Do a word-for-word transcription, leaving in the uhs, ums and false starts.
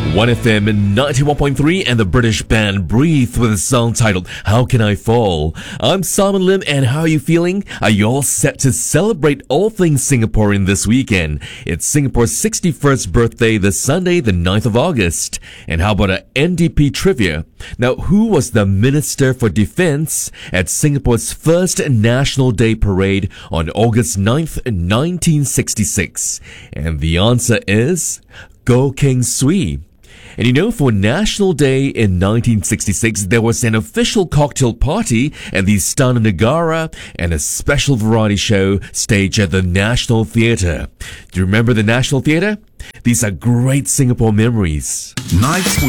one F M ninety-one point three and the British band Breathe with a song titled How Can I Fall? I'm Simon Lim, and how are you feeling? Are you all set to celebrate all things Singaporean this weekend? It's Singapore's sixty-first birthday this Sunday, the ninth of August. And how about a N D P trivia? Now, who was the Minister for Defence at Singapore's first National Day Parade on August ninth, nineteen sixty-six? And the answer is Goh Keng Swee. And you know, for National Day in nineteen sixty-six, there was an official cocktail party at the Istana Negara and a special variety show staged at the National Theatre. Do you remember the National Theatre? These are great Singapore memories. Nights